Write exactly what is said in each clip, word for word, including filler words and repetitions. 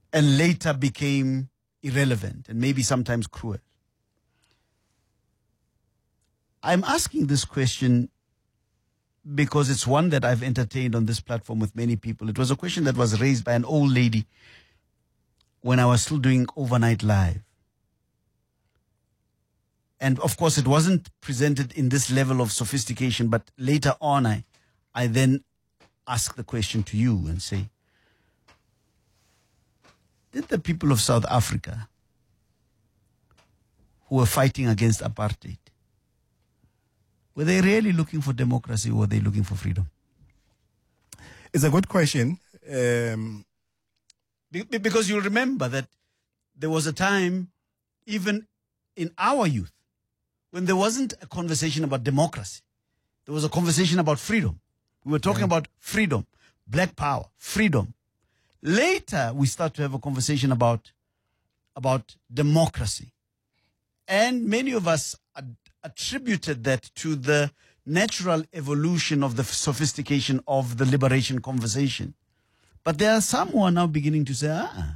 and later became irrelevant and maybe sometimes cruel. I'm asking this question because it's one that I've entertained on this platform with many people. It was a question that was raised by an old lady when I was still doing Overnight Live. And of course, it wasn't presented in this level of sophistication, but later on, I, I then ask the question to you and say, did the people of South Africa who were fighting against apartheid, were they really looking for democracy or were they looking for freedom? It's a good question. Um, Be- because you'll remember that there was a time, even in our youth, when there wasn't a conversation about democracy. There was a conversation about freedom. We were talking Yeah. about freedom, black power, freedom. Later, we start to have a conversation about, about democracy. And many of us ad- attributed that to the natural evolution of the sophistication of the liberation conversation. But there are some who are now beginning to say, ah,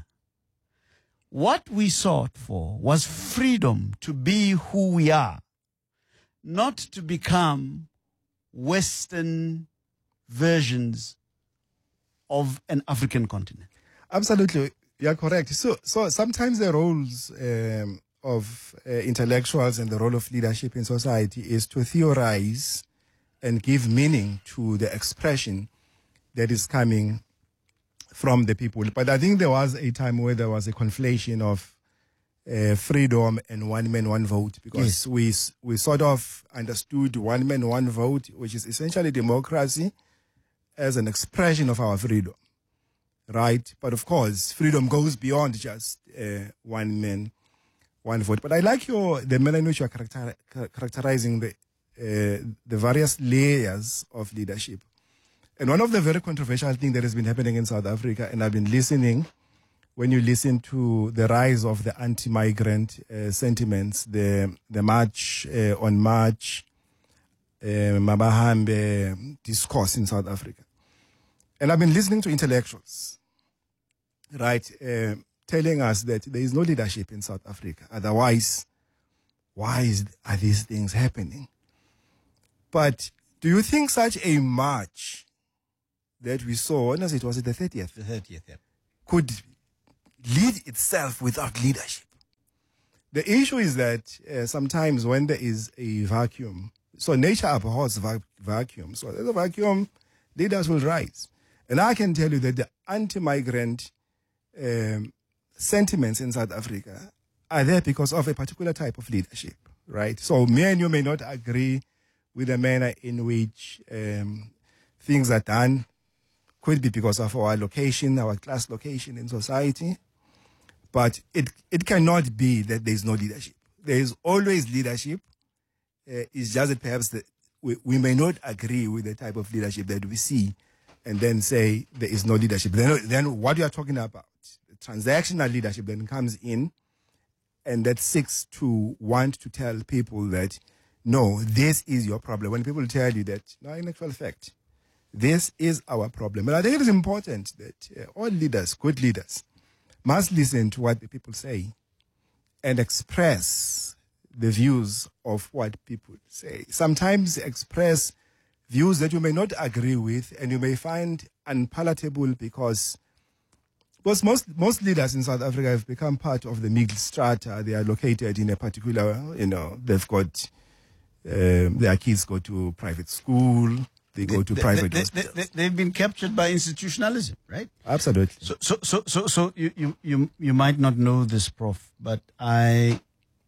what we sought for was freedom to be who we are, not to become Western versions of an African continent. Absolutely, you're correct. So, so sometimes the roles um, of uh, intellectuals and the role of leadership in society is to theorize and give meaning to the expression that is coming from the people. But I think there was a time where there was a conflation of uh, freedom and one man, one vote, because Yes. we s- we sort of understood one man, one vote, which is essentially democracy, as an expression of our freedom, right? But of course, freedom goes beyond just uh, one man, one vote. But I like your the manner in which you are character, char- characterizing the uh, the various layers of leadership. And one of the very controversial things that has been happening in South Africa, and I've been listening, when you listen to the rise of the anti-migrant uh, sentiments, the the march uh, on March, uh, Mabahambe discourse in South Africa. And I've been listening to intellectuals, right, uh, telling us that there is no leadership in South Africa. Otherwise, why is, are these things happening? But do you think such a march that we saw, when was it, was it the thirtieth, The thirtieth, yeah. could lead itself without leadership? The issue is that uh, sometimes when there is a vacuum, so nature abhors vac- vacuum. So there's a vacuum, leaders will rise. And I can tell you that the anti-migrant um, sentiments in South Africa are there because of a particular type of leadership, right? So me and you may not agree with the manner in which um, things are done. Could be because of our location, our class location in society. But it, it cannot be that there is no leadership. There is always leadership. Uh, it's just that perhaps the, we, we may not agree with the type of leadership that we see and then say there is no leadership. Then, then what you are talking about, the transactional leadership then comes in and that seeks to want to tell people that, no, this is your problem. When people tell you that, no, in actual fact, this is our problem. And I think it is important that uh, all leaders, good leaders, must listen to what the people say and express the views of what people say. Sometimes express views that you may not agree with and you may find unpalatable because, because most, most leaders in South Africa have become part of the middle strata. They are located in a particular, you know, they've got, um, their kids go to private school, they go to They- private they, they, hospitals. they, they, they've been captured by institutionalism, right? Absolutely. So, so, so, so, so you, you, you, you might not know this, Prof, but I,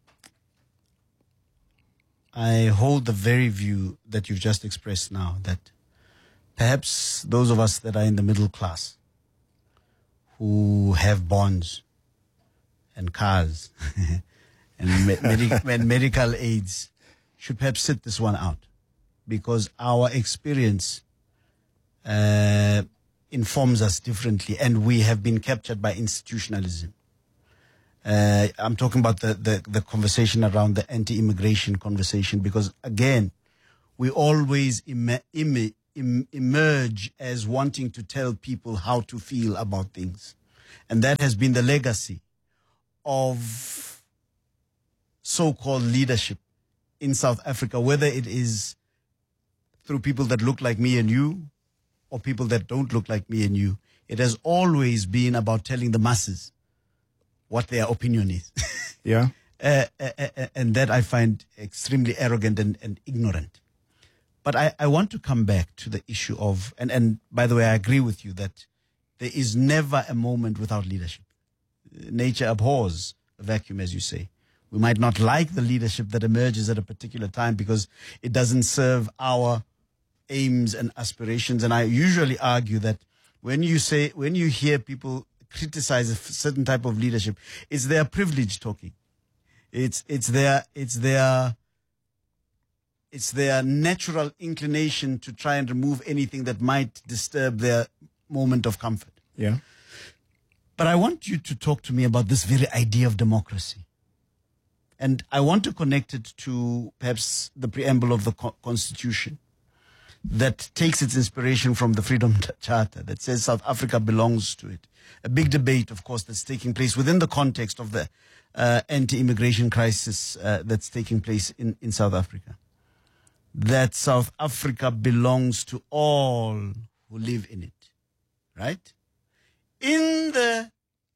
I hold the very view that you've just expressed now, that perhaps those of us that are in the middle class, who have bonds and cars and, me- medi- and medical aids, should perhaps sit this one out, because our experience uh, informs us differently, and we have been captured by institutionalism. Uh, I'm talking about the, the, the conversation around the anti-immigration conversation, because again, we always em- em- em- emerge as wanting to tell people how to feel about things. And that has been the legacy of so-called leadership in South Africa, whether it is through people that look like me and you or people that don't look like me and you. It has always been about telling the masses what their opinion is. Yeah. uh, uh, uh, and that I find extremely arrogant and, and ignorant. But I, I want to come back to the issue of, and, and by the way, I agree with you that there is never a moment without leadership. Nature abhors a vacuum, as you say. We might not like the leadership that emerges at a particular time because it doesn't serve our aims and aspirations. And I usually argue that when you say, when you hear people criticize a certain type of leadership, it's their privilege talking. It's, it's their, it's their, it's their natural inclination to try and remove anything that might disturb their moment of comfort. Yeah. But I want you to talk to me about this very idea of democracy. And I want to connect it to perhaps the preamble of the co- Constitution that takes its inspiration from the Freedom Charter that says South Africa belongs to it. A big debate, of course, that's taking place within the context of the uh, anti-immigration crisis uh, that's taking place in, in South Africa. That South Africa belongs to all who live in it, right? In the,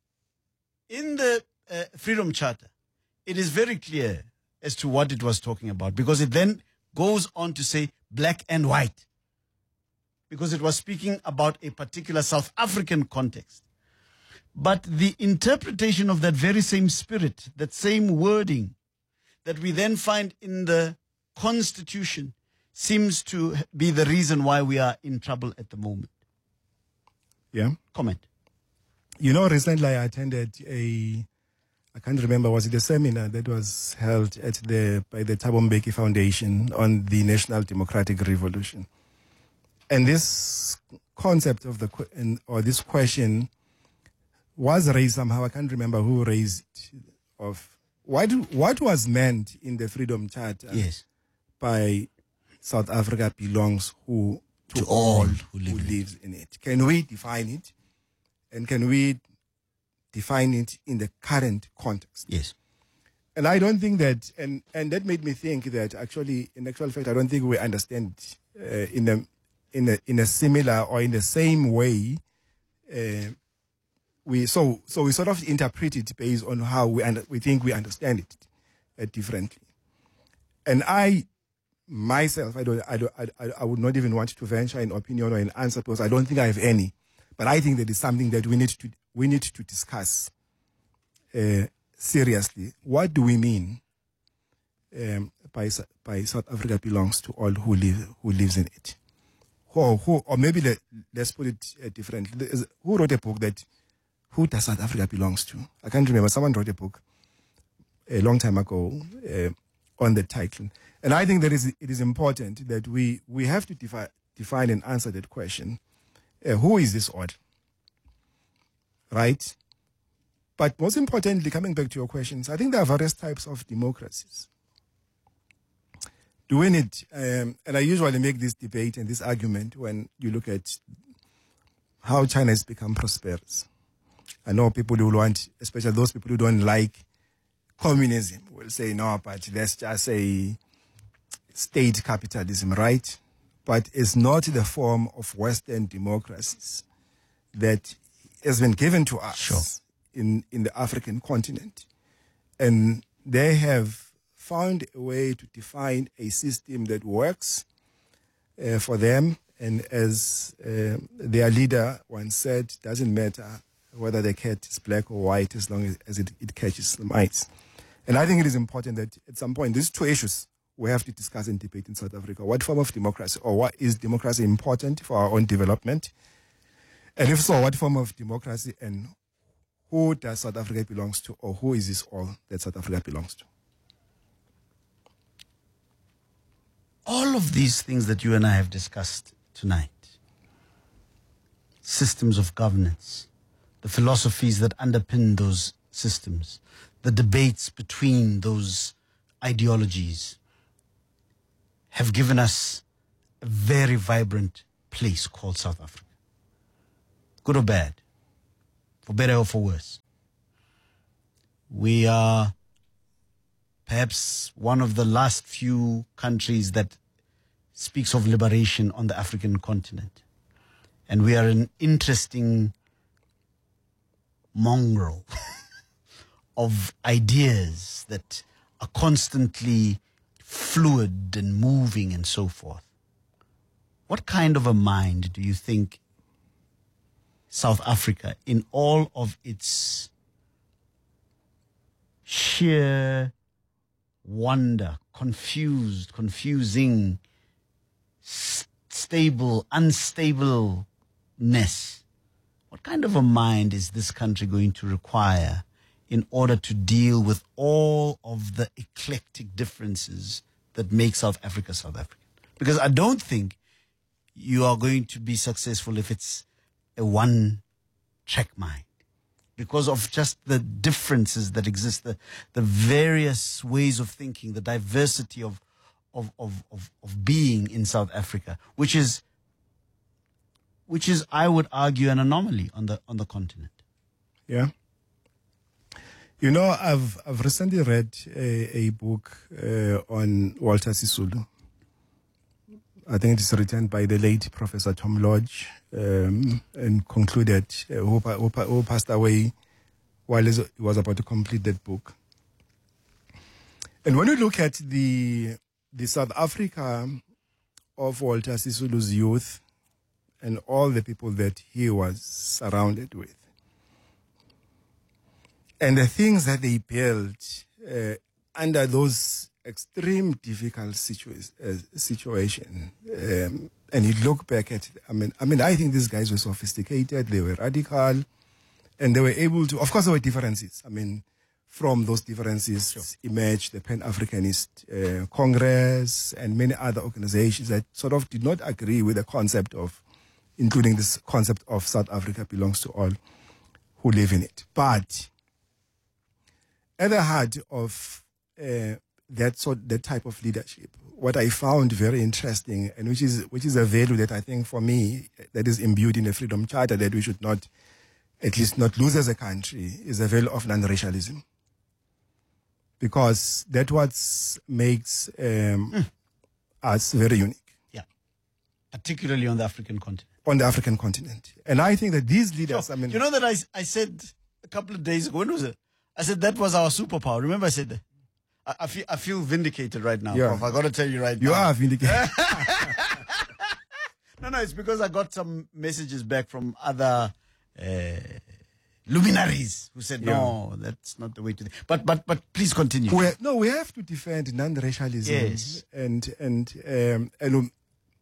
in the uh, Freedom Charter, it is very clear as to what it was talking about because it then goes on to say black and white because it was speaking about a particular South African context. But the interpretation of that very same spirit, that same wording that we then find in the Constitution seems to be the reason why we are in trouble at the moment. Yeah. Comment. You know, recently I attended a, I can't remember, was it a seminar that was held at the by the Thabo Mbeki Foundation on the National Democratic Revolution. And this concept of the, or this question was raised somehow, I can't remember who raised it, of what, what was meant in the Freedom Charter Yes. by South Africa belongs who to, To all, all who, who live in it. lives in it. Can we define it? And can we define it in the current context? Yes. And I don't think that, and, and that made me think that actually, in actual fact, I don't think we understand uh, in a in a in a similar or in the same way. Uh, we so so we sort of interpret it based on how we under, we think we understand it uh, differently. And I myself, I don't, I don't, I, I would not even want to venture an opinion or an answer because I don't think I have any. But I think that is something that we need to we need to discuss uh, seriously. What do we mean um, by by South Africa belongs to all who live who lives in it? Who, who or maybe let, let's put it uh, differently. Who wrote a book that who does South Africa belongs to? I can't remember. Someone wrote a book a long time ago uh, on the title, and I think that is it is important that we we have to defi- define and answer that question. Uh, who is this all? Right? But most importantly, coming back to your questions, I think there are various types of democracies. Do we need, um, and I usually make this debate and this argument when you look at how China has become prosperous. I know people who want, especially those people who don't like communism, will say, no, but let's just say state capitalism, right? But it's not the form of Western democracies that has been given to us Sure. in, in the African continent. And they have found a way to define a system that works uh, for them. And as uh, their leader once said, doesn't matter whether the cat is black or white as long as, as it, it catches the mice. And I think it is important that at some point, these two issues we have to discuss and debate in South Africa. What form of democracy, or what is democracy important for our own development? And if so, what form of democracy, and who does South Africa belongs to, or who is this all that South Africa belongs to? All of these things that you and I have discussed tonight, systems of governance, the philosophies that underpin those systems, the debates between those ideologies, have given us a very vibrant place called South Africa. Good or bad? for better or for worse. We are perhaps one of the last few countries that speaks of liberation on the African continent. And we are an interesting mongrel of ideas that are constantly fluid and moving and so forth. What kind of a mind do you think South Africa, in all of its sheer wonder, confused, confusing, st- stable, unstableness, what kind of a mind is this country going to require in order to deal with all of the eclectic differences that make South Africa South African? Because I don't think you are going to be successful if it's a one-track mind, because of just the differences that exist, the, the various ways of thinking, the diversity of, of, of, of, of being in South Africa, which is, which is, I would argue, an anomaly on the, on the continent. Yeah. You know, I've, I've recently read a, a book uh, on Walter Sisulu. I think it is written by the late Professor Tom Lodge, um, and concluded, uh, who, who, who passed away while he was about to complete that book. And when you look at the the South Africa of Walter Sisulu's youth and all the people that he was surrounded with, and the things that they built uh, under those extreme difficult situa- uh, situation, um, and you look back at, I mean, I mean, I think these guys were sophisticated, they were radical, and they were able to, of course there were differences. I mean, from those differences sure. emerged the Pan-Africanist uh, Congress and many other organizations that sort of did not agree with the concept of, including this concept of South Africa belongs to all who live in it. But at the heart of uh, that sort, that type of leadership, what I found very interesting, and which is which is a value that I think for me that is imbued in the Freedom Charter that we should not, at least not lose as a country, is the value of non-racialism, because that what makes um, mm. us very unique. Yeah, particularly on the African continent. On the African continent, and I think that these leaders, sure. I mean, you know that I I said a couple of days ago, when was it? I said that was our superpower. Remember I said that? I, I feel I feel vindicated right now, yeah. Prof. I got to tell you right you now. You are vindicated. no, no, it's because I got some messages back from other uh, luminaries who said, yeah. no, that's not the way to do it. But, but, but please continue. We're, no, we have to defend non-racialism. Yes. And, and, um, and um,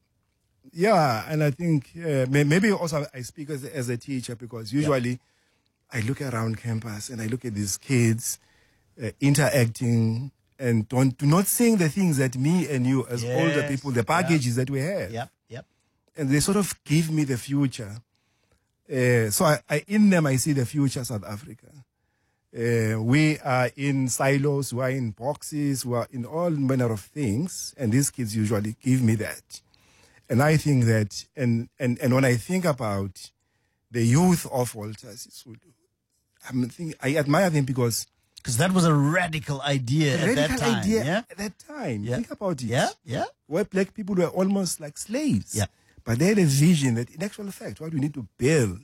yeah, and I think uh, maybe also I speak as, as a teacher, because usually yeah. I look around campus and I look at these kids uh, interacting and don't do not saying the things that me and you as yes. older people, the baggages yeah. that we have. Yep, yep. And they sort of give me the future. Uh, so I, I, in them, I see the future South Africa. Uh, we are in silos, we are in boxes, we are in all manner of things. And these kids usually give me that. And I think that, and, and, and when I think about the youth of Walter Sisulu, I'm thinking, I admire them because Because that was a radical idea a at radical that time. idea yeah? at that time. Yeah. Think about it. Yeah, yeah. Where black people were almost like slaves. Yeah. But they had a vision that, in actual fact, what we need to build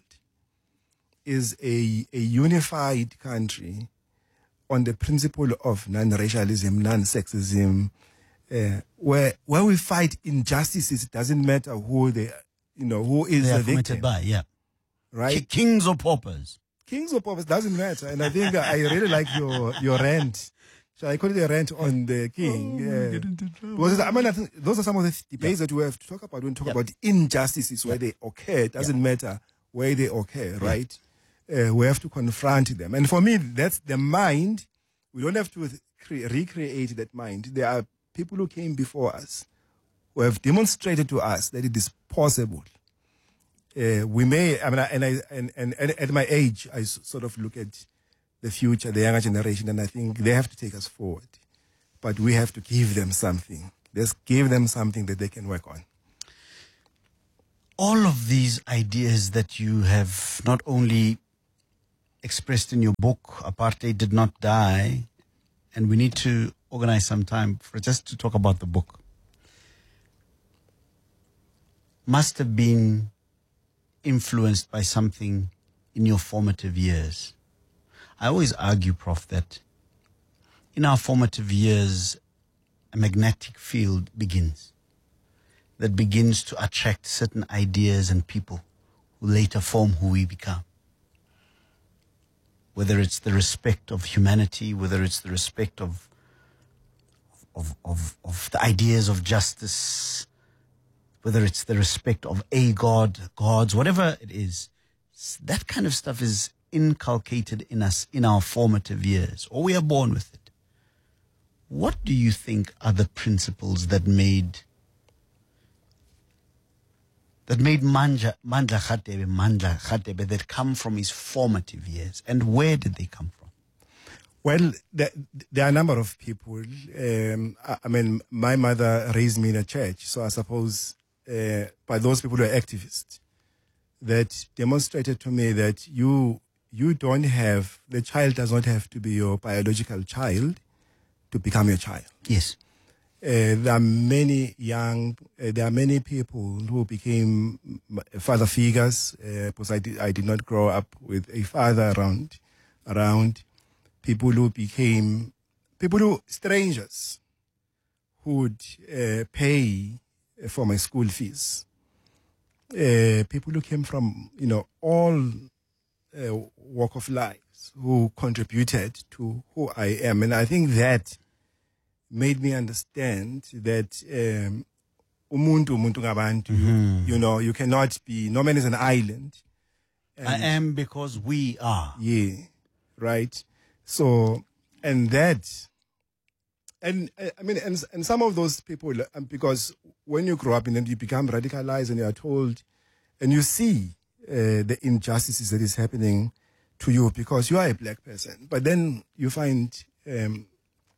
is a, a unified country on the principle of non-racialism, non-sexism, uh, where where we fight injustices. It doesn't matter who they, you know, who is they the are victim. committed by, yeah. Right? K- kings or paupers. Kings or paupers doesn't matter. And I think I really like your your rant. So I call it a rant on the king. Oh, yeah. get into trouble. Because I mean, I think those are some of the debates yeah. that we have to talk about when we talk yeah. about injustices where yeah. they occur. It doesn't yeah. matter where they occur, yeah. right? Uh, we have to confront them. And for me, that's the mind. We don't have to cre- recreate that mind. There are people who came before us who have demonstrated to us that it is possible. Uh, we may, I mean, and I, and, and, and at my age, I s- sort of look at the future, the younger generation, and I think they have to take us forward. But we have to give them something. Let's give them something that they can work on. All of these ideas that you have not only expressed in your book, Apartheid Did Not Die, and we need to organize some time for just to talk about the book, must have been influenced by something in your formative years. I always argue, Prof, that in our formative years, a magnetic field begins that begins to attract certain ideas and people who later form who we become. Whether it's the respect of humanity, whether it's the respect of of of, of the ideas of justice, whether it's the respect of a God, gods, whatever it is, that kind of stuff is inculcated in us in our formative years, or we are born with it. What do you think are the principles that made that made Manja, Mandla Khatebe, Mandla Khatebe, that come from his formative years, and where did they come from? Well, there, there are a number of people. Um, I, I mean, my mother raised me in a church, so I suppose uh, by those people who are activists that demonstrated to me that you you don't have, the child does not have to be your biological child to become your child. Yes. Uh, there are many young, uh, there are many people who became father figures, uh, because I did, I did not grow up with a father around, around people who became, people who, strangers, who would uh, pay for my school fees. Uh, people who came from, you know, all uh, walk of lives, who contributed to who I am. And I think that made me understand that um, umuntu umuntu ngabantu, Mhm. you know, you cannot be, no man is an island. I am because we are. Yeah, right. So, and that, and uh, I mean, and, and some of those people, um, because when you grow up in them, you become radicalized and you are told, and you see uh, the injustices that is happening to you because you are a black person. But then you find um,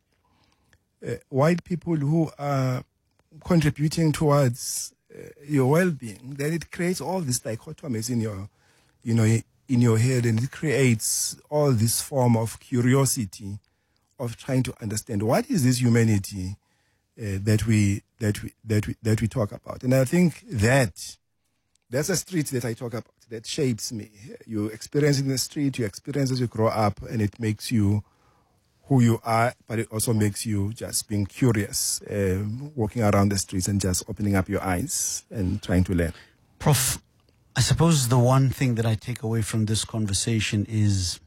uh, white people who are contributing towards uh, your well-being. Then it creates all these dichotomies in your, you know, in your head, and it creates all this form of curiosity of trying to understand what is this humanity uh, that we that we that we that we talk about. And I think that that's a street that I talk about that shapes me. You experience it in the street, you experience as you grow up, and it makes you who you are, but it also makes you just being curious, uh, walking around the streets and just opening up your eyes and trying to learn. Prof, I suppose the one thing that I take away from this conversation is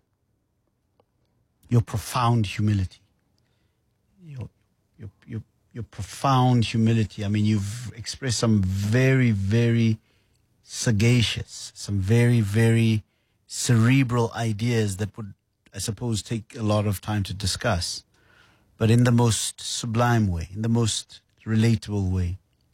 your profound humility. Your, your, your, your profound humility. I mean, you've expressed some very, very sagacious, some very, very cerebral ideas that would, I suppose, take a lot of time to discuss, but in the most sublime way, in the most relatable way.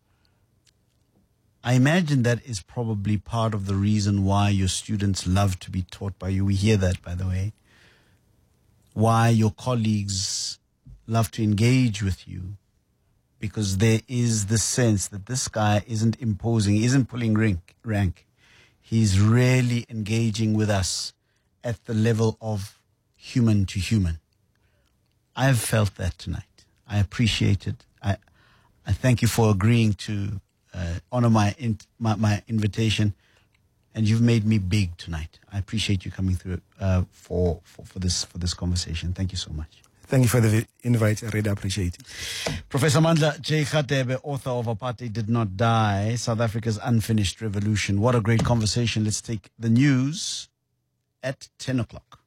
I imagine that is probably part of the reason why your students love to be taught by you. We hear that, by the way. Why your colleagues love to engage with you, because there is the sense that this guy isn't imposing, isn't pulling rank. rank. He's really engaging with us at the level of human to human. I've felt that tonight. I appreciate it. I, I thank you for agreeing to uh, honor my, in, my my invitation, and you've made me big tonight. I appreciate you coming through uh, for, for for this for this conversation. Thank you so much. Thank you for the invite. I really appreciate it. Professor Mandla J. Khatebe, author of Apartheid Did Not Die, South Africa's Unfinished Revolution. What a great conversation. Let's take the news at ten o'clock.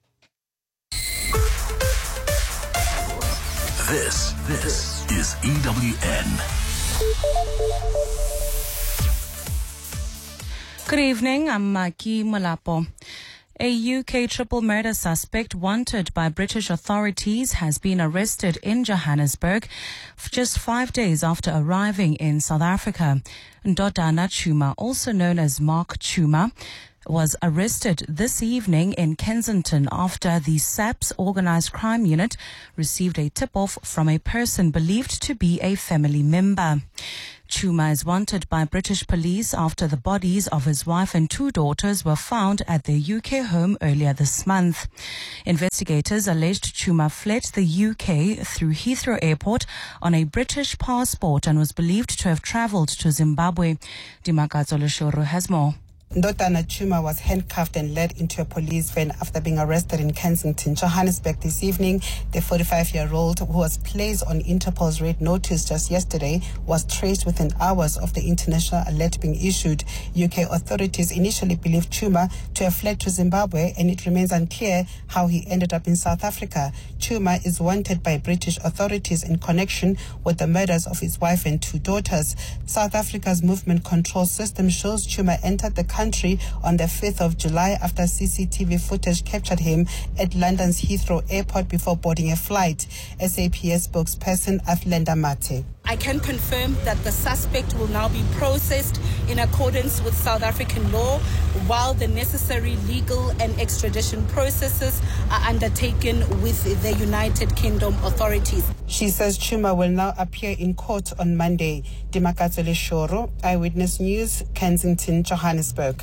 This, this is E W N. Good evening, I'm Maki Malapo. A U K triple murder suspect wanted by British authorities has been arrested in Johannesburg just five days after arriving in South Africa. Ndodana Chuma, also known as Mark Chuma, was arrested this evening in Kensington after the S A P's Organised Crime Unit received a tip-off from a person believed to be a family member. Chuma is wanted by British police after the bodies of his wife and two daughters were found at their U K home earlier this month. Investigators alleged Chuma fled the U K through Heathrow Airport on a British passport and was believed to have travelled to Zimbabwe. Dimakatso Leshoro has more. Ndodana Chuma was handcuffed and led into a police van after being arrested in Kensington, Johannesburg this evening. The forty-five-year-old, who was placed on Interpol's red notice just yesterday, was traced within hours of the international alert being issued. U K authorities initially believed Chuma to have fled to Zimbabwe, and it remains unclear how he ended up in South Africa. Chuma is wanted by British authorities in connection with the murders of his wife and two daughters. South Africa's movement control system shows Chuma entered the country on the fifth of July after C C T V footage captured him at London's Heathrow Airport before boarding a flight. S A P S spokesperson Athlenda Mate. I can confirm that the suspect will now be processed in accordance with South African law while the necessary legal and extradition processes are undertaken with the United Kingdom authorities. She says Chuma will now appear in court on Monday. Dimakatso Leshoro, Eyewitness News, Kensington, Johannesburg.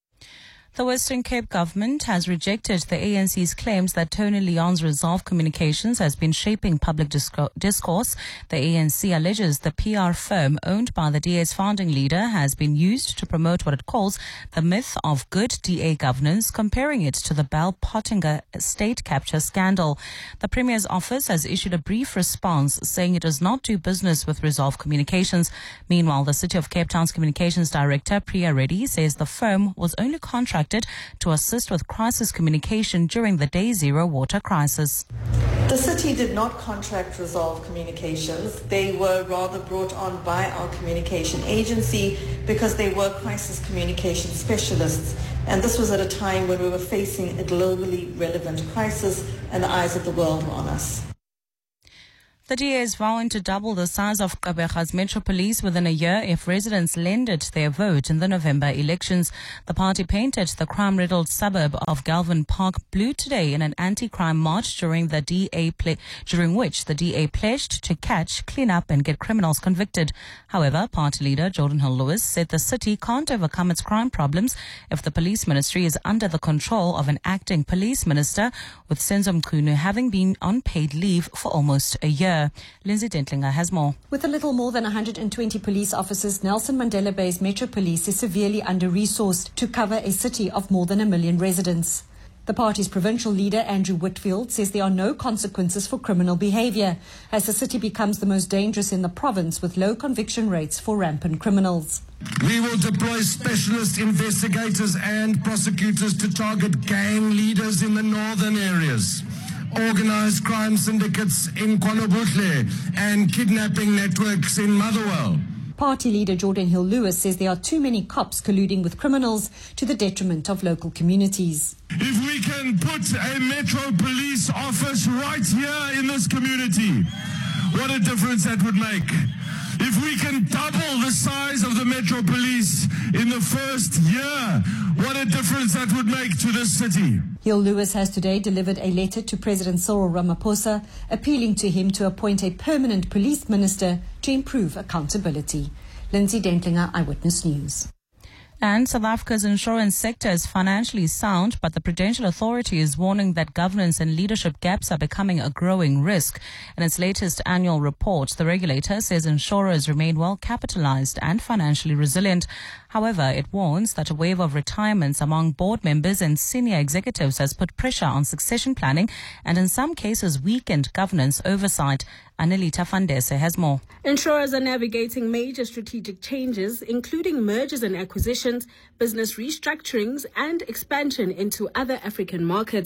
The Western Cape government has rejected the A N C's claims that Tony Leon's Resolve Communications has been shaping public disco- discourse. The A N C alleges the P R firm owned by the D A's founding leader has been used to promote what it calls the myth of good D A governance, comparing it to the Bell Pottinger state capture scandal. The Premier's office has issued a brief response saying it does not do business with Resolve Communications. Meanwhile, the City of Cape Town's Communications Director, Priya Reddy, says the firm was only contracted to assist with crisis communication during the Day Zero water crisis. The city did not contract Resolve Communications. They were rather brought on by our communication agency because they were crisis communication specialists. And this was at a time when we were facing a globally relevant crisis and the eyes of the world were on us. The D A is vowing to double the size of Gqeberha's Metro Police within a year if residents lend it their vote in the November elections. The party painted the crime-riddled suburb of Galvin Park blue today in an anti-crime march during the D A ple- during which the D A pledged to catch, clean up and get criminals convicted. However, party leader Jordan Hill-Lewis said the city can't overcome its crime problems if the police ministry is under the control of an acting police minister, with Senzo Mchunu having been on paid leave for almost a year. Lindsay Dentlinger has more. With a little more than one hundred twenty police officers, Nelson Mandela Bay's Metro Police is severely under-resourced to cover a city of more than a million residents. The party's provincial leader, Andrew Whitfield, says there are no consequences for criminal behaviour as the city becomes the most dangerous in the province with low conviction rates for rampant criminals. We will deploy specialist investigators and prosecutors to target gang leaders in the northern areas, organised crime syndicates in KwaNobuhle and kidnapping networks in Motherwell. Party leader Jordan Hill-Lewis says there are too many cops colluding with criminals to the detriment of local communities. If we can put a Metro Police office right here in this community, what a difference that would make. If we can double the size of the Metro Police in the first year, what a difference that would make to this city. Hill-Lewis has today delivered a letter to President Cyril Ramaphosa appealing to him to appoint a permanent police minister to improve accountability. Lindsay Dentlinger, Eyewitness News. And South Africa's insurance sector is financially sound, but the Prudential Authority is warning that governance and leadership gaps are becoming a growing risk. In its latest annual report, the regulator says insurers remain well capitalized and financially resilient. However, it warns that a wave of retirements among board members and senior executives has put pressure on succession planning and in some cases weakened governance oversight. Anelita Fandese has more. Insurers are navigating major strategic changes, including mergers and acquisitions, business restructurings, and expansion into other African markets.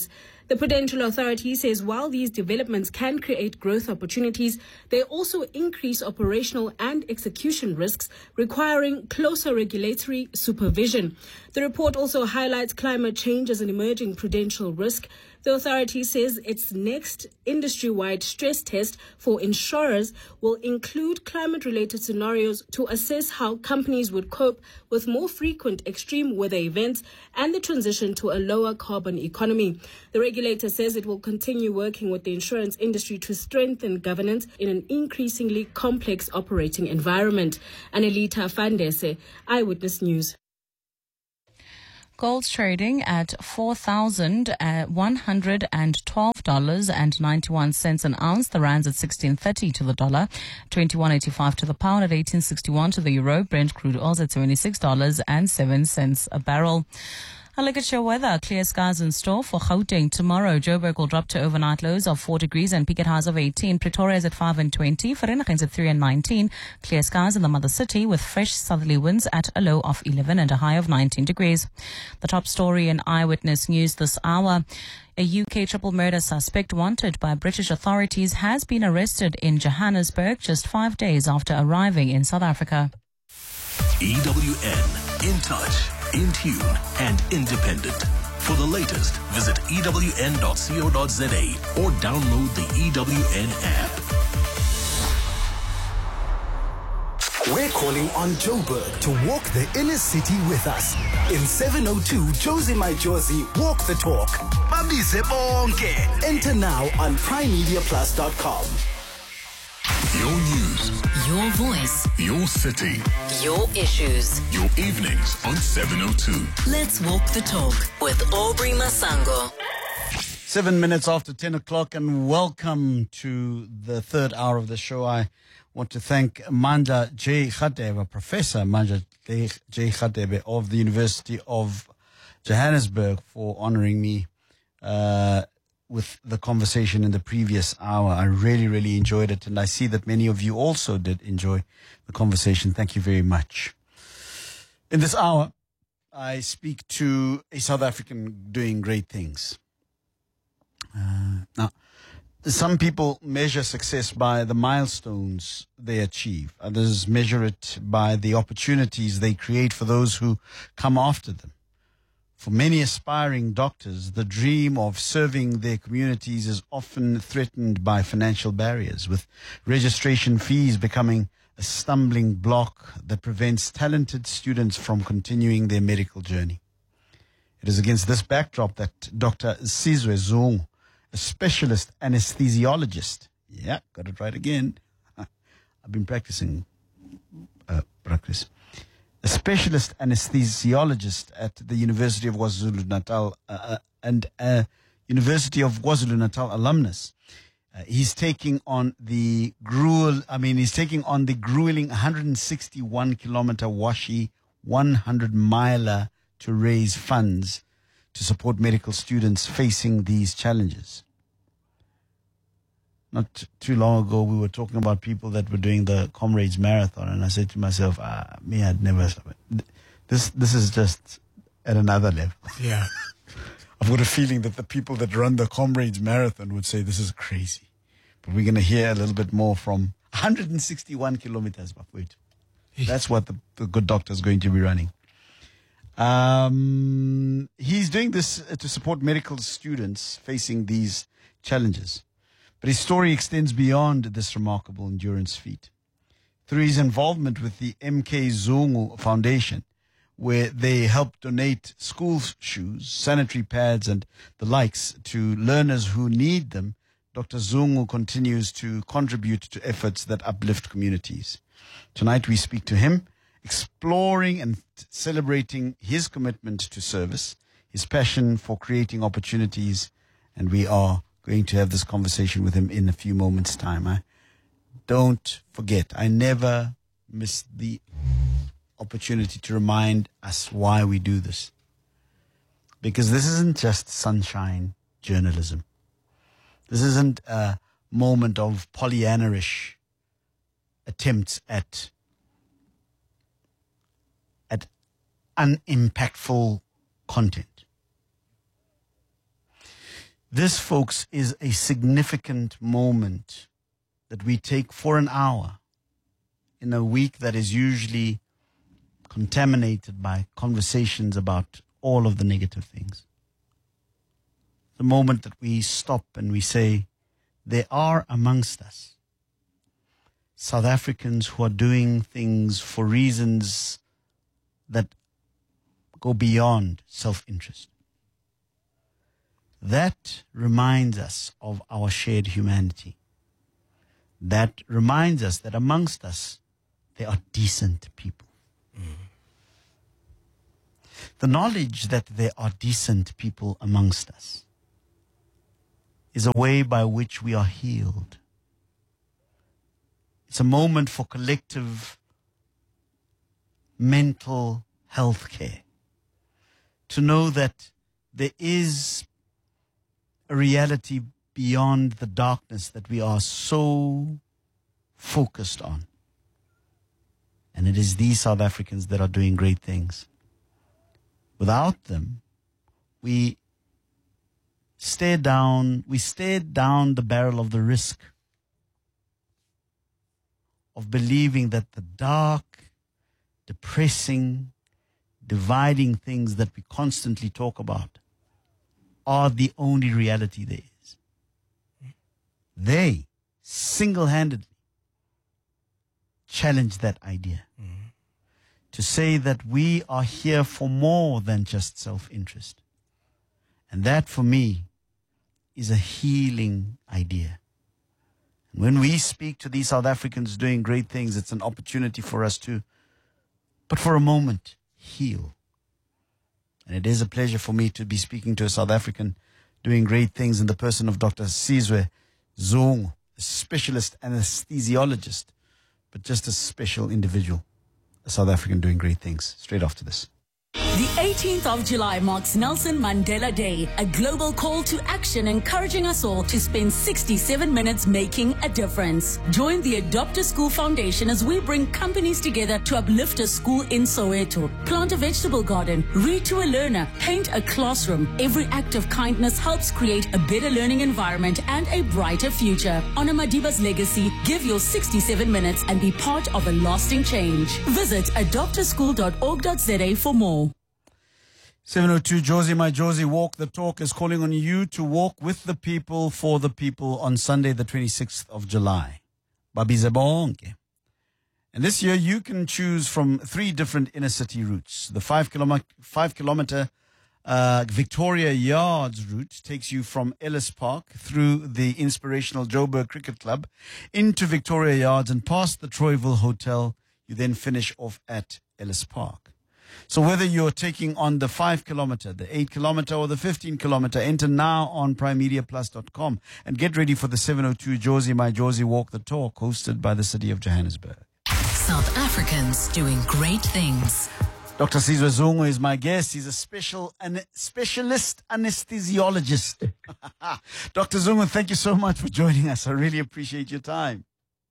The Prudential Authority says while these developments can create growth opportunities, they also increase operational and execution risks, requiring closer regulatory supervision. The report also highlights climate change as an emerging prudential risk. The authority says its next industry-wide stress test for insurers will include climate-related scenarios to assess how companies would cope with more frequent extreme weather events and the transition to a lower carbon economy. The regulator says it will continue working with the insurance industry to strengthen governance in an increasingly complex operating environment. Anelita Fandese, Eyewitness News. Gold's trading at four thousand one hundred twelve dollars and ninety-one cents an ounce. The rand's at sixteen thirty to the dollar, twenty-one eighty-five to the pound, at eighteen sixty-one to the euro. Brent crude oil's at seventy-six dollars and seven cents a barrel. A look at your weather. Clear skies in store for Gauteng tomorrow. Joburg will drop to overnight lows of four degrees and peak at highs of eighteen. Pretoria is at five and twenty. Vereeniging's at three and nineteen. Clear skies in the mother city with fresh southerly winds at a low of eleven and a high of nineteen degrees. The top story in Eyewitness News this hour. A U K triple murder suspect wanted by British authorities has been arrested in Johannesburg just five days after arriving in South Africa. E W N, in touch, in tune, and independent. For the latest, visit E W N dot co dot za or download the E W N app. We're calling on Joburg to walk the inner city with us. In seven oh two, Josie My Josie, walk the talk. Babize bonke. Enter now on prime media plus dot com. Your news. Your voice. Your city. Your issues. Your evenings on seven oh two. Let's walk the talk with Aubrey Masango. Seven minutes after ten o'clock, and welcome to the third hour of the show. I want to thank Mandla J. Radebe, Professor Mandla J. Radebe of the University of Johannesburg, for honoring me uh, with the conversation in the previous hour. I really, really enjoyed it, and I see that many of you also did enjoy the conversation. Thank you very much. In this hour, I speak to a South African doing great things. Uh, now, some people measure success by the milestones they achieve. Others measure it by the opportunities they create for those who come after them. For many aspiring doctors, the dream of serving their communities is often threatened by financial barriers, with registration fees becoming a stumbling block that prevents talented students from continuing their medical journey. It is against this backdrop that Doctor Sizwe Zungu, a specialist anesthesiologist, yeah, got it right again. I've been practicing uh, practice. A specialist anesthesiologist at the University of KwaZulu-Natal uh, and a University of KwaZulu-Natal alumnus. Uh, he's taking on the gruel, I mean, he's taking on the grueling one hundred sixty-one kilometer Washi one hundred miler to raise funds to support medical students facing these challenges. Not too long ago, we were talking about people that were doing the Comrades Marathon, and I said to myself, ah, me, I'd never. This this is just at another level. Yeah. I've got a feeling that the people that run the Comrades Marathon would say this is crazy. But we're going to hear a little bit more from one hundred sixty-one kilometers. Wait, that's what the, the good doctor is going to be running. Um, he's doing this to support medical students facing these challenges. But his story extends beyond this remarkable endurance feat. Through his involvement with the M K Zungu Foundation, where they help donate school shoes, sanitary pads, and the likes to learners who need them, Doctor Zungu continues to contribute to efforts that uplift communities. Tonight we speak to him, exploring and celebrating his commitment to service, his passion for creating opportunities, and we are going to have this conversation with him in a few moments' time. I don't forget, I never miss the opportunity to remind us why we do this. Because this isn't just sunshine journalism. This isn't a moment of Pollyanna-ish attempts at at unimpactful content. This, folks, is a significant moment that we take for an hour in a week that is usually contaminated by conversations about all of the negative things. The moment that we stop and we say, there are amongst us South Africans who are doing things for reasons that go beyond self-interest. That reminds us of our shared humanity. That reminds us that amongst us, there are decent people. Mm. The knowledge that there are decent people amongst us is a way by which we are healed. It's a moment for collective mental health care. To know that there is a reality beyond the darkness that we are so focused on. And it is these South Africans that are doing great things. Without them, we stare down, we stare down the barrel of the risk of believing that the dark, depressing, dividing things that we constantly talk about are the only reality there is. They single-handedly challenge that idea. Mm-hmm. To say that we are here for more than just self-interest. And that, for me, is a healing idea. And when we speak to these South Africans doing great things, it's an opportunity for us to, but for a moment, heal. And it is a pleasure for me to be speaking to a South African doing great things in the person of Doctor Sizwe Zungu, a specialist anesthesiologist, but just a special individual, a South African doing great things. Straight after this. The eighteenth of July marks Nelson Mandela Day, a global call to action encouraging us all to spend sixty-seven minutes making a difference. Join the Adopt a School Foundation as we bring companies together to uplift a school in Soweto. Plant a vegetable garden, read to a learner, paint a classroom. Every act of kindness helps create a better learning environment and a brighter future. Honor Madiba's legacy, give your sixty-seven minutes and be part of a lasting change. Visit adopt a school dot org dot za for more. seven oh two, Josie, my Josie, Walk the Talk is calling on you to walk with the people, for the people on Sunday, the twenty-sixth of July. Babize bonke. And this year you can choose from three different inner city routes. The five kilometer, five kilometer uh, Victoria Yards route takes you from Ellis Park through the inspirational Joburg Cricket Club into Victoria Yards and past the Troyville Hotel. You then finish off at Ellis Park. So whether you're taking on the five kilometer, the eight kilometer, or the fifteen kilometer, enter now on prime media plus dot com and get ready for the seven oh two Josie, my Josie, Walk the Talk, hosted by the city of Johannesburg. South Africans doing great things. Doctor Sizwe Zungu is my guest. He's a special an, specialist anesthesiologist. Doctor Zungu, thank you so much for joining us. I really appreciate your time.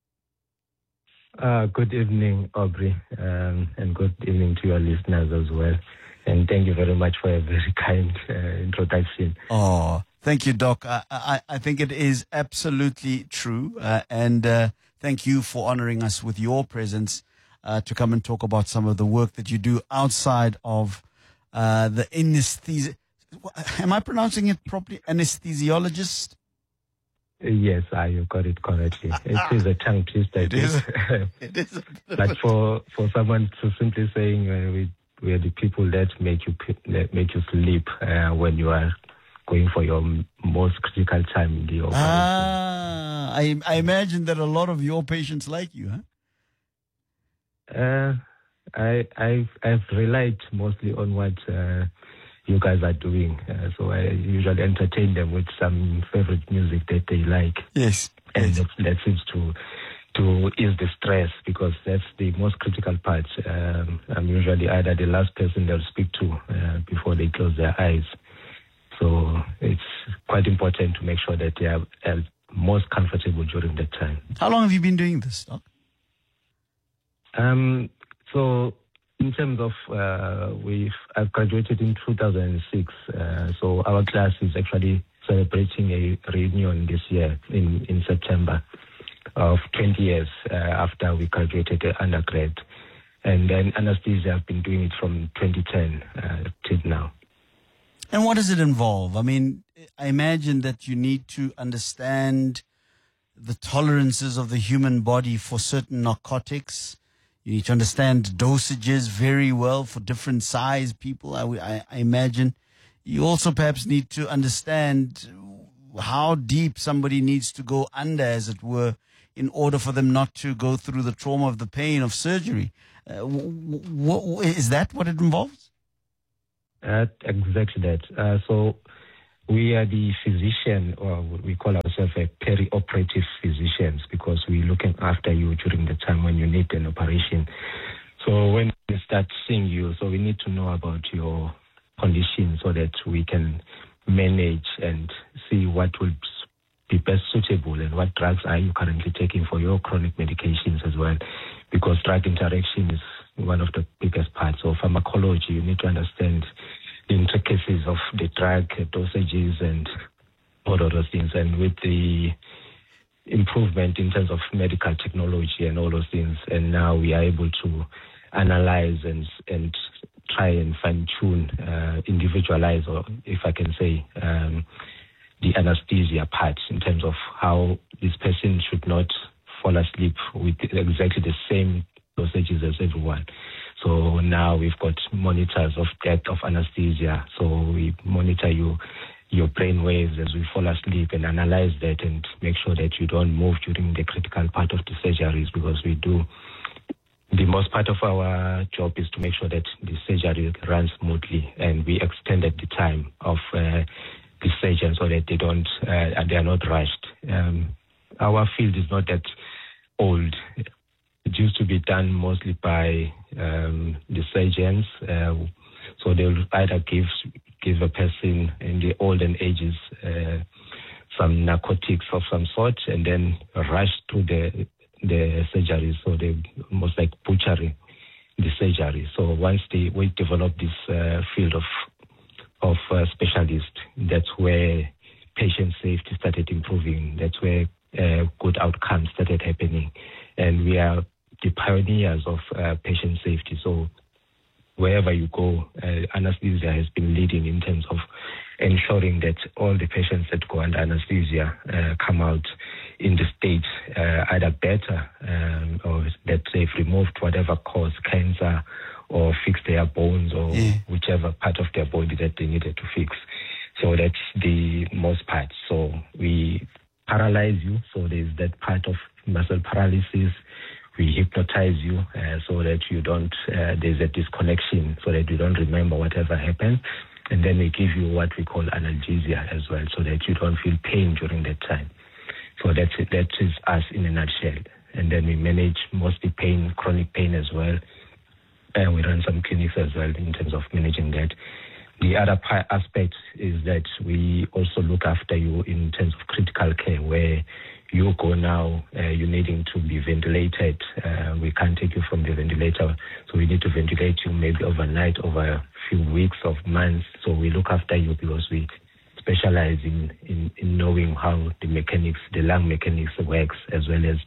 Uh, good evening, Aubrey, um, and good evening to your listeners as well. And thank you very much for a very kind uh, introduction. Oh, thank you, Doc. I, I, I think it is absolutely true. Uh, and uh, thank you for honoring us with your presence uh, to come and talk about some of the work that you do outside of uh, the anesthesia. Am I pronouncing it properly? Anesthesiologist? Yes, uh, you got it correctly. It is a tongue twister. It is. It is. But for, for someone to simply saying uh, we we are the people that make you that make you sleep uh, when you are going for your most critical time in the operation. Ah, I I imagine that a lot of your patients like you, huh? Uh, I I've I've relied mostly on what uh, you guys are doing. Uh, so I usually entertain them with some favorite music that they like. Yes. And yes. That, that seems to to ease the stress, because that's the most critical part. Um, I'm usually either the last person they'll speak to uh, before they close their eyes. So it's quite important to make sure that they are uh, most comfortable during that time. How long have you been doing this, Doc? Um, so in terms of, uh, we've, I've graduated in two thousand six. Uh, so our class is actually celebrating a reunion this year in, in September of twenty years uh, after we graduated the undergrad. And then anesthesia, I've been doing it from twenty ten uh, till now. And what does it involve? I mean, I imagine that you need to understand the tolerances of the human body for certain narcotics. You need to understand dosages very well for different size people, I, I, I imagine. You also perhaps need to understand how deep somebody needs to go under, as it were, in order for them not to go through the trauma of the pain of surgery. Uh, w- w- is that what it involves? Uh, exactly that. Uh, so we are the physician, or we call ourselves a peri-operative physicians, because we're looking after you during the time when you need an operation. So when we start seeing you, so we need to know about your condition so that we can manage and see what will be best suitable and what drugs are you currently taking for your chronic medications as well, because drug interaction is one of the biggest parts of pharmacology. You need to understand the intricacies of the drug dosages and all of those things. And with the improvement in terms of medical technology and all those things, and now we are able to analyze and and try and fine-tune, uh, individualize, or if I can say, um, the anesthesia part in terms of how this person should not fall asleep with exactly the same dosages as everyone. So now we've got monitors of depth of anesthesia. So we monitor you, your brain waves as we fall asleep and analyze that and make sure that you don't move during the critical part of the surgeries, because we do, the most part of our job is to make sure that the surgery runs smoothly, and we extended the time of uh, the surgeon so that they don't, uh, they are not rushed. Um, our field is not that old. It used to be done mostly by um, the surgeons. Uh, so they'll either give give a person in the olden ages uh, some narcotics of some sort, and then rush through the the surgery. So they almost like butchering the surgery. So once they we develop this uh, field of of uh, specialists, that's where patient safety started improving. That's where uh, good outcomes started happening. And we are the pioneers of uh, patient safety. So wherever you go, uh, anesthesia has been leading in terms of ensuring that all the patients that go under anesthesia uh, come out in the state uh, either better um, or that they've removed whatever caused cancer or fixed their bones or yeah. whichever part of their body that they needed to fix. So that's the most part. So we paralyze you. So there's that part of muscle paralysis. We hypnotize you uh, so that you don't, uh, there's a disconnection so that you don't remember whatever happened. And then we give you what we call analgesia as well, so that you don't feel pain during that time. So that's it, that is us in a nutshell. And then we manage mostly pain, chronic pain as well. And we run some clinics as well in terms of managing that. The other part, aspect is that we also look after you in terms of critical care, where you go now, uh, you're needing to be ventilated. Uh, we can't take you from the ventilator, so we need to ventilate you maybe overnight, over a few weeks or months. So we look after you because we specialize in, in, in knowing how the mechanics, the lung mechanics works, as well as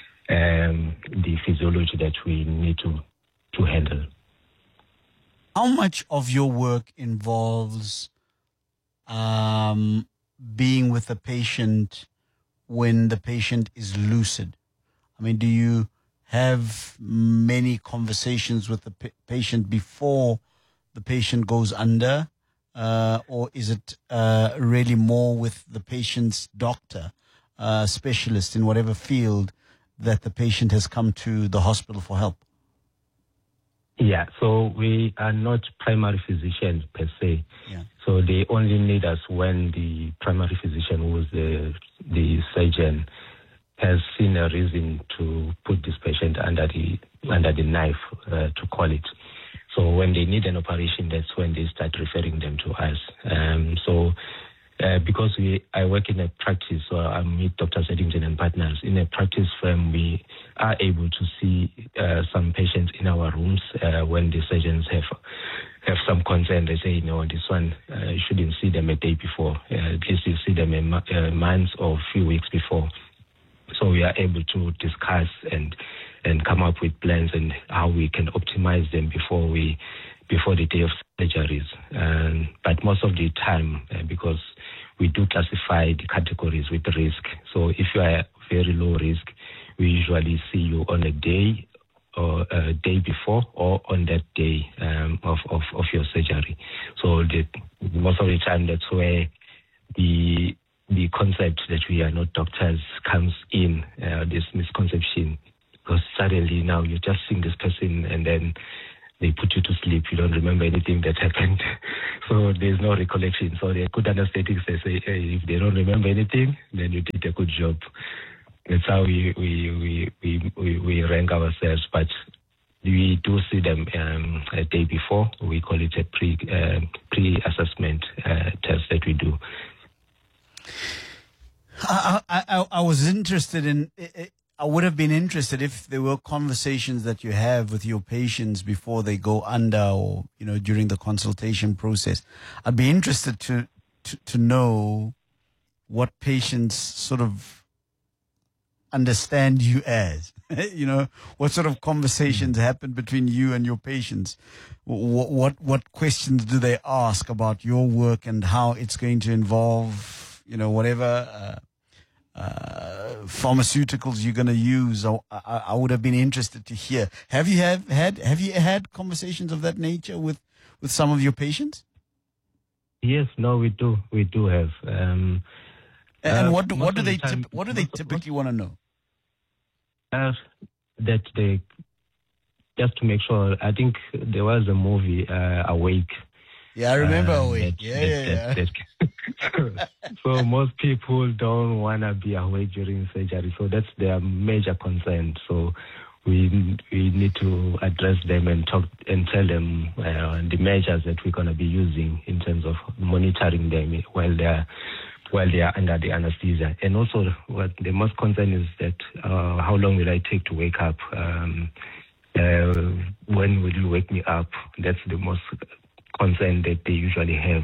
um, the physiology that we need to, to handle. How much of your work involves um, being with a patient when the patient is lucid? I mean, do you have many conversations with the p- patient before the patient goes under? Uh, or is it uh, really more with the patient's doctor, uh, specialist in whatever field that the patient has come to the hospital for help? Yeah, so we are not primary physicians per se. Yeah. So they only need us when the primary physician, who is the the surgeon, has seen a reason to put this patient under the under the knife, uh, to call it. So when they need an operation, that's when they start referring them to us. Um, so uh, because we I work in a practice, so I'm with Doctor Eddington and Partners. In a practice firm, we are able to see uh, some patients in our rooms uh, when the surgeons have have some concern. They say, no, this one, uh, you shouldn't see them a day before. Uh, at least you see them a, mo- a month or a few weeks before. So we are able to discuss and and come up with plans and how we can optimize them before we before the day of surgeries. Um, but most of the time, uh, because we do classify the categories with risk. So if you are very low risk, we usually see you on a day or a day before or on that day um, of, of, of your surgery. So the, most of the time, that's where the the concept that we are not doctors comes in, uh, this misconception, because suddenly now you're just seeing this person and then they put you to sleep. You don't remember anything that happened. So there's no recollection. So the good anesthetics, they say, hey, if they don't remember anything, then you did a good job. That's how we we we we, we, we rank ourselves. But we do see them um, a day before. We call it a pre uh, pre-assessment uh, test that we do. I, I, I was interested in, I would have been interested if there were conversations that you have with your patients before they go under or, you know, during the consultation process. I'd be interested to, to, to know what patients sort of understand you as, you know, what sort of conversations happen between you and your patients. What, what, what questions do they ask about your work and how it's going to involve, you know, whatever uh, uh, pharmaceuticals you're going to use? I, I, I would have been interested to hear. Have you have had have you had conversations of that nature with, with some of your patients? Yes, no, we do. We do have. Um, and uh, what do, what do the they time, tip, what do they typically want to know? Uh, that they just to make sure. I think there was a movie, uh, Awake. Yeah, I remember uh, Awake. That, yeah, that, yeah, that, yeah. That, so most people don't want to be awake during surgery. So that's their major concern. So we we need to address them and talk and tell them uh, the measures that we're going to be using in terms of monitoring them while they're while they are under the anesthesia. And also, what the most concern is that uh, how long will I take to wake up? Um, uh, when will you wake me up? That's the most concern that they usually have,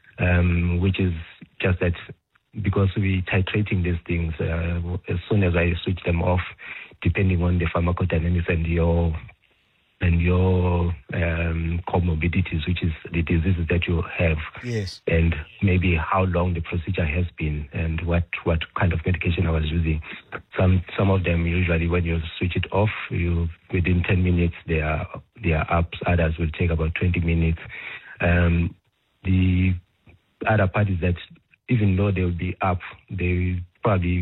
um, which is just that because we're titrating these things, uh, as soon as I switch them off, depending on the pharmacodynamics and your and your um, comorbidities, which is the diseases that you have, yes, and maybe how long the procedure has been and what, what kind of medication I was using. Some some of them usually when you switch it off, you within ten minutes they are they are up. Others will take about twenty minutes. Um, the other part is that even though they will be up, they will probably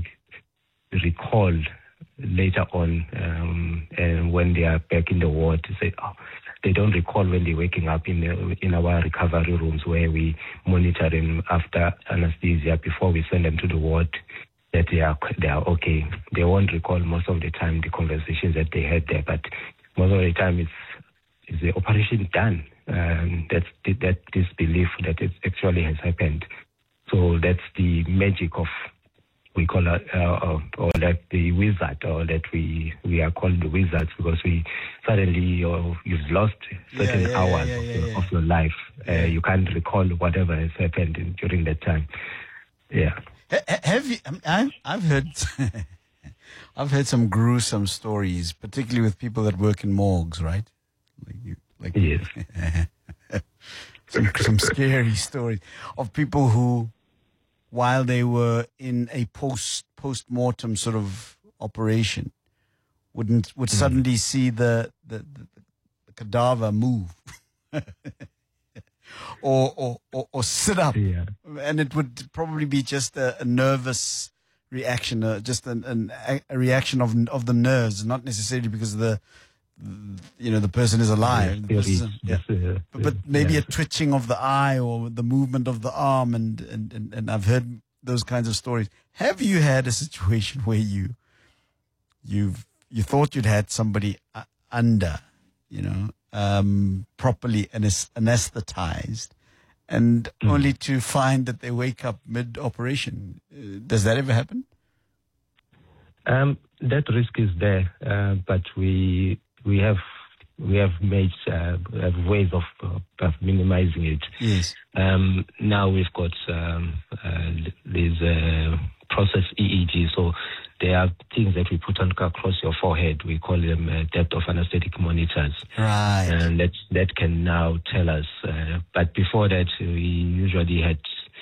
recall later on, um, and when they are back in the ward, to say, oh, they don't recall when they're waking up in the, in our recovery rooms where we monitor them after anesthesia before we send them to the ward, that they are they are okay. They won't recall most of the time the conversations that they had there, but most of the time it's is the operation done. Um, that's the, that disbelief that it actually has happened. So that's the magic of. We call it, uh, or that the wizard, or that we we are called the wizards because we suddenly uh, you've lost certain yeah, yeah, hours yeah, yeah, of, yeah, your, yeah. of your life. Yeah. Uh, you can't recall whatever has happened in, during that time. Yeah. Ha- Have you? I've I've heard, I've heard some gruesome stories, particularly with people that work in morgues, right? Like you, like yes. some some scary stories of people who, while they were in a post post mortem sort of operation, wouldn't would Mm. suddenly see the the, the, the cadaver move, or, or or or sit up, Yeah. and it would probably be just a, a nervous reaction, uh, just an, an a reaction of of the nerves, not necessarily because of the you know the person is alive. Yeah, The person is- yes, yeah. uh, But, but maybe yeah. a twitching of the eye or the movement of the arm, and, and, and, and I've heard those kinds of stories. Have you had a situation where you you've you thought you'd had somebody uh, under, you know, um, properly anes- anesthetized, and Mm. only to find that they wake up mid-operation? Uh, does that ever happen? Um, that risk is there, uh, but we we have we have made uh, have ways of, uh, of minimizing it. Yes. Um, now we've got um, uh, these uh, process E E G. So there are things that we put on across your forehead. We call them uh, depth of anesthetic monitors. Right. And that that can now tell us. Uh, but before that, we usually had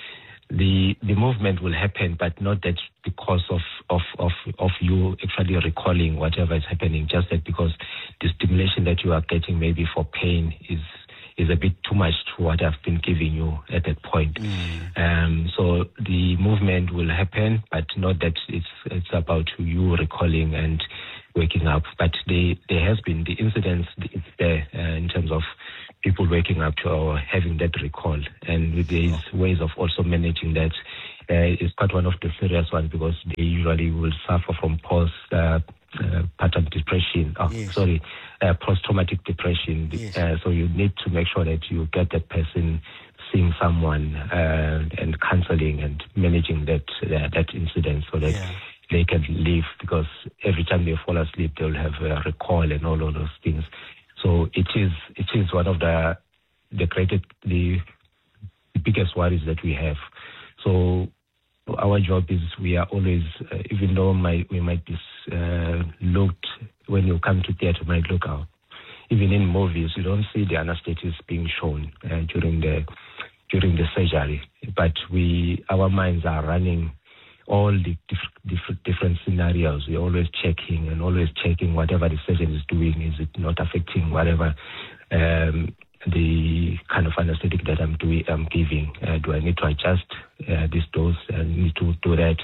the the movement will happen, but not that because of of of of you actually recalling whatever is happening. Just that because the stimulation that you are getting maybe for pain is is a bit too much to what I've been giving you at that point. Mm. Um, so the movement will happen, but not that it's it's about you recalling and waking up. But they, there has been the incidents it's there uh, in terms of people waking up to or having that recall, and there is ways of also managing that. Uh, it's quite one of the serious ones because they usually will suffer from post uh, uh, pattern depression. Oh, yes. Sorry, uh, post-traumatic depression. Yes. Uh, so you need to make sure that you get that person seeing someone uh, and counseling and managing that uh, that incident so that Yeah. they can live, because every time they fall asleep, they'll have a recall and all of those things. So it is it is one of the the greatest the, the biggest worries that we have. So our job is we are always, uh, even though my, we might be uh, looked, when you come to theater, you might look out. Even in movies, you don't see the anesthetist being shown uh, during the during the surgery, but we our minds are running all the diff- diff- different scenarios. We're always checking and always checking whatever the surgeon is doing. Is it not affecting whatever um, the kind of anesthetic that I'm doing, I'm giving? Uh, do I need to adjust uh, this dose? I need to do that.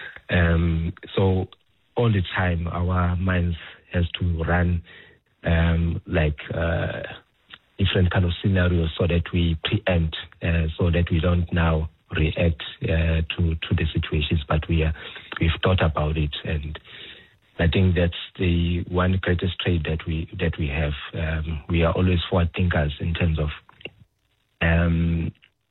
Um, so all the time, our minds has to run um, like uh, different kind of scenarios so that we preempt, uh, so that we don't now react uh, to to the situations, but we are we've thought about it, and I think that's the one greatest trait that we that we have. Um, we are always forward thinkers in terms of um,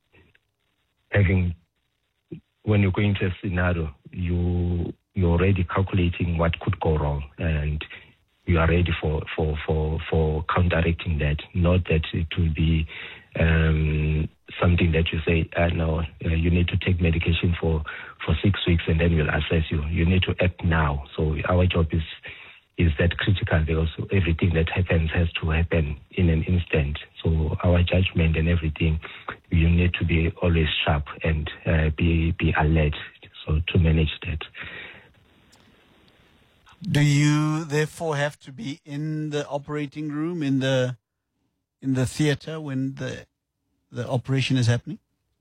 having. When you go into a scenario, you you're already calculating what could go wrong, and you are ready for for for for counteracting that. Not that it will be um, something that you say, uh, no, uh, you need to take medication for, for six weeks and then we'll assess you. You need to act now. So our job is is that critical, because everything that happens has to happen in an instant. So our judgment and everything, you need to be always sharp and uh, be be alert, so to manage that. Do you therefore have to be in the operating room, in the in the theater when the the operation is happening?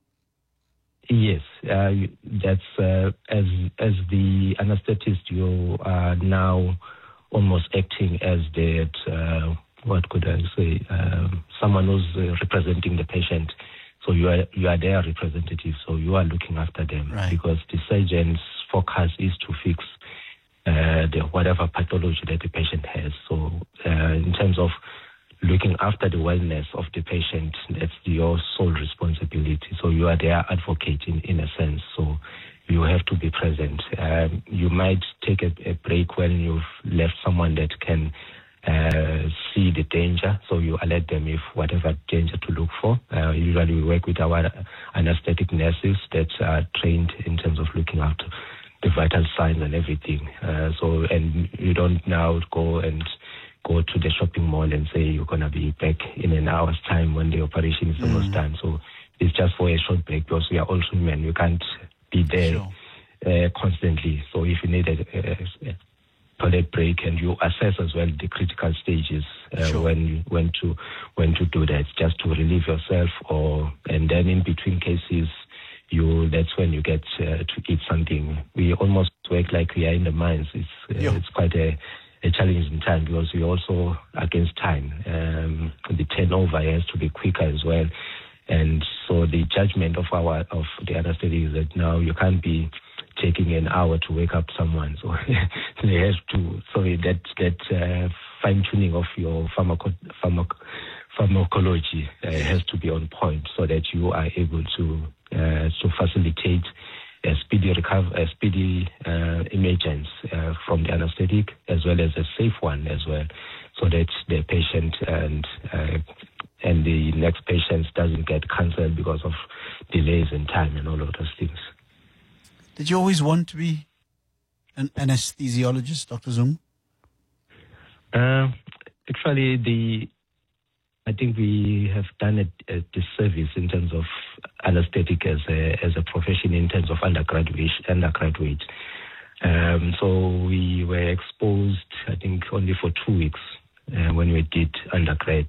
Yes, uh, that's uh, as as the anesthetist, you are now almost acting as the uh, what could I say, um, someone who's uh, representing the patient. So you are you are their representative. So you are looking after them, right, because the surgeon's focus is to fix uh, the whatever pathology that the patient has. So uh, in terms of looking after the wellness of the patient, that's your sole responsibility. So you are their advocate in, in a sense. So you have to be present. Um, you might take a, a break when you've left someone that can uh, see the danger. So you alert them if whatever danger to look for. Uh, usually we work with our anesthetic nurses that are trained in terms of looking after the vital signs and everything. Uh, so, and you don't now go and go to the shopping mall and say you're going to be back in an hour's time when the operation is almost mm. done. So it's just for a short break, because we are all human. We can't be there sure. uh, constantly. So if you need a, a, a toilet break, and you assess as well the critical stages uh, sure. when when to when to do that, just to relieve yourself, or and then in between cases, you that's when you get uh, to eat something. We almost work like we are in the mines. It's uh, yeah. it's quite a a challenging time, because we're also against time. Um, the turnover has to be quicker as well. And so the judgment of our of the anesthetic is that now you can't be taking an hour to wake up someone. So they have to, sorry, that that uh, fine-tuning of your pharmaco, pharmac, pharmacology uh, has to be on point, so that you are able to uh, to facilitate a speedy recover, a speedy uh, emergence uh, from the anesthetic, as well as a safe one as well. so that the patient and uh, and the next patient doesn't get cancelled because of delays in time and all of those things. Did you always want to be an anesthesiologist, Doctor Zungu? Uh, actually, the I think we have done a, a disservice in terms of anesthetic as a as a profession in terms of undergraduate undergraduate. Um, so we were exposed, I think, only for two weeks uh, when we did undergrad.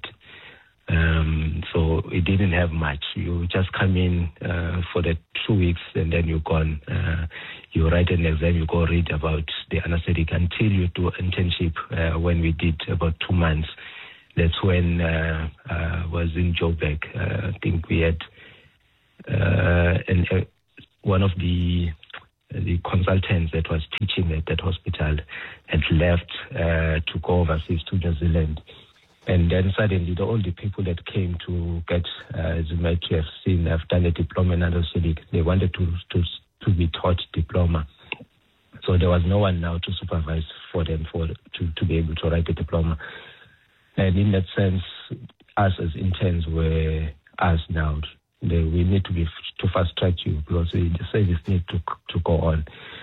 Um, so it didn't have much. You just come in uh, for the two weeks and then you're gone. Uh, you write an exam, you go read about the anesthetic until you do internship. Uh, when we did about two months, that's when uh, uh, was in Joburg. Uh, I think we had uh, and uh, one of the the consultants that was teaching at that hospital had left uh, to go overseas to New Zealand. And then suddenly, the all the people that came to get, uh, as you might have seen, have done a diploma in anesthetic. They wanted to, to to be taught diploma. So there was no one now to supervise for them for to, to be able to write a diploma. And in that sense, us as interns were asked now, they, we need to be to fast track you because the service needs to to go on.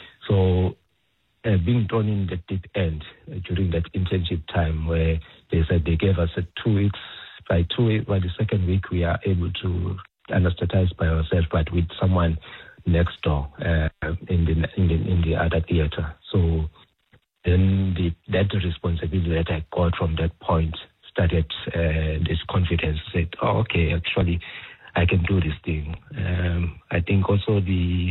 So uh, being thrown in the deep end uh, during that internship time where they said they gave us a two weeks, by two weeks, by the second week we are able to anesthetize by ourselves, but with someone next door uh, in the in the in the other theater. So then the that responsibility that I got from that point started uh, this confidence. Said, oh, okay, actually, I can do this thing. Um, I think also the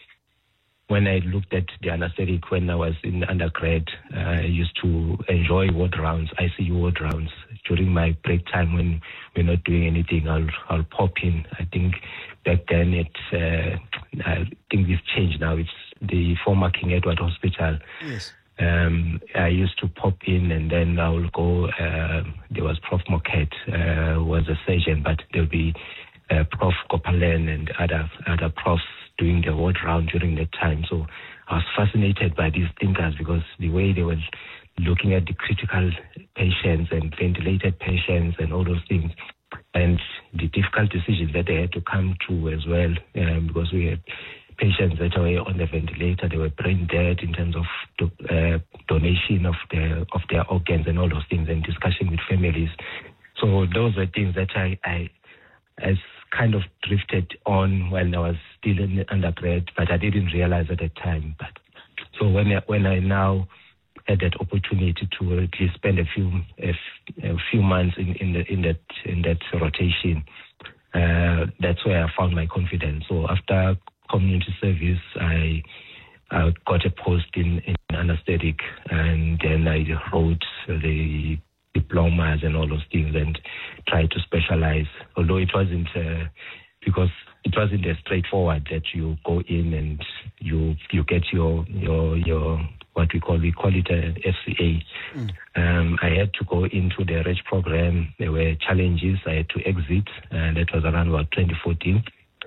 when I looked at the anesthetic when I was in undergrad, uh, I used to enjoy ward rounds, I C U ward rounds. During my break time when we're not doing anything, I'll I'll pop in. I think back then it, uh, I think it's changed now. It's the former King Edward Hospital. Yes. Um, I used to pop in and then I will go. Uh, there was Prof Moket, uh, who was a surgeon, but there'll be uh, Prof Gopalan and other other profs doing the ward round during that time. So I was fascinated by these thinkers because the way they were looking at the critical patients and ventilated patients and all those things, and the difficult decisions that they had to come to as well, um, because we had patients that were on the ventilator, they were brain dead in terms of do, uh, donation of their of their organs and all those things, and discussion with families. So those are things that I, I as kind of drifted on when I was still in undergrad, but I didn't realize at the time. But so when I, when I now had that opportunity to at least spend a few a, a few months in, in the in that in that rotation, uh, that's where I found my confidence. So after community service, I I got a post in, in anesthetic, and then I wrote the diplomas and all those things and tried to specialize, although it wasn't uh, because it wasn't as straightforward that you go in and you you get your your your what we call we call it a F C A. Mm. Um, I had to go into the R E G program. There were challenges. I had to exit, and that was around about twenty fourteen.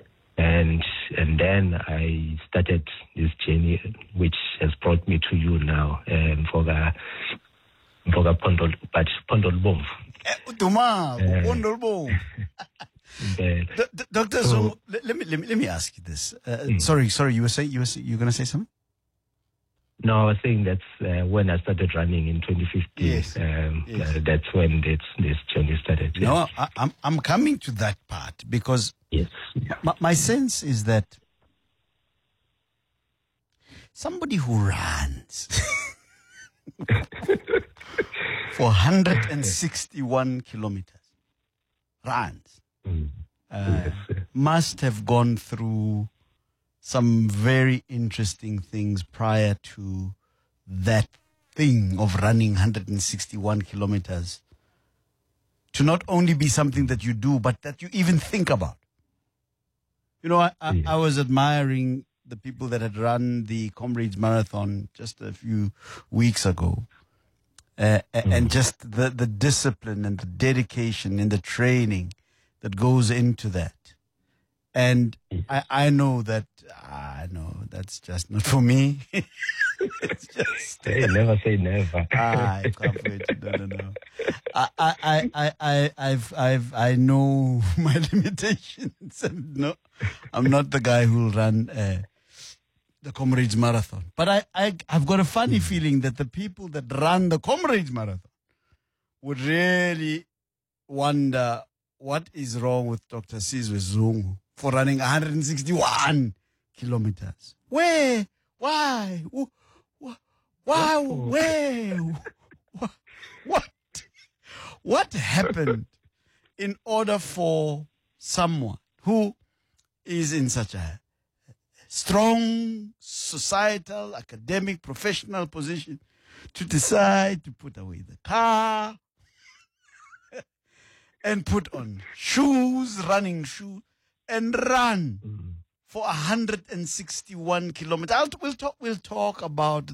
And and then I started this journey, which has brought me to you now, um, for the for the Pondol, but Pondol Bomb. Duma, Pondol Bomb. Doctor Zungu, let me let me let me ask you this. Uh, mm. Sorry, sorry, you were saying you were you were going to say something? No, I was saying that's uh, when I started running in twenty fifteen. Yes. Um, yes. Uh, that's when this this journey started. No, yes. I, I'm I'm coming to that part because yes, my, my sense is that somebody who runs for one hundred sixty-one kilometers runs mm. uh, yes. must have gone through some very interesting things prior to that thing of running one hundred sixty-one kilometers to not only be something that you do, but that you even think about. You know, I, I, yeah. I was admiring the people that had run the Comrades Marathon just a few weeks ago. Uh, mm. And just the, the discipline and the dedication and the training that goes into that. And I, I know that, I know that's just not for me. It's just. Hey, never say never. Ah, I can't wait. No, no, no. I, I, I, I, I've, I've, I know my limitations. And no, I'm not the guy who'll run uh, the Comrades Marathon. But I, I, I've got a funny feeling that the people that run the Comrades Marathon would really wonder what is wrong with Doctor Sizwe Zungu for running one hundred sixty-one kilometers. Where? Why? Wh- wh- Why? Where? Wh- What? What happened in order for someone who is in such a strong societal, academic, professional position to decide to put away the car and put on shoes, running shoes, and run for one hundred sixty-one kilometers? I'll, we'll talk. We'll talk about